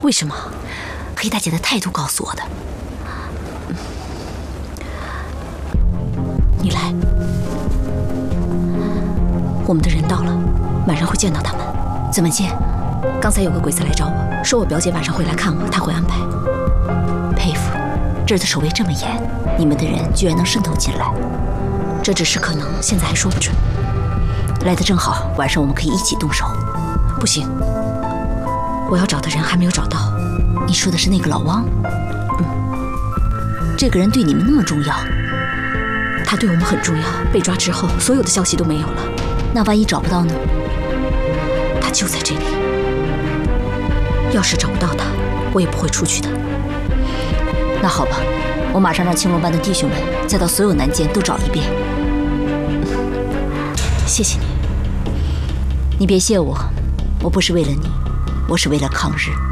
为什么？黑大姐的态度告诉我的。你来，我们的人到了，晚上会见到他们。怎么见？刚才有个鬼子来找我，说我表姐晚上会来看我，他会安排。佩服，这儿的守卫这么严，你们的人居然能渗透进来。这只是可能，现在还说不准。来得正好，晚上我们可以一起动手。不行，我要找的人还没有找到。你说的是那个老汪？这个人对你们那么重要？他对我们很重要。被抓之后，所有的消息都没有了。那万一找不到呢？他就在这里。要是找不到他，我也不会出去的。那好吧，我马上让青龙班的弟兄们再到所有南间都找一遍。谢谢你，你别谢我，我不是为了你，我是为了抗日。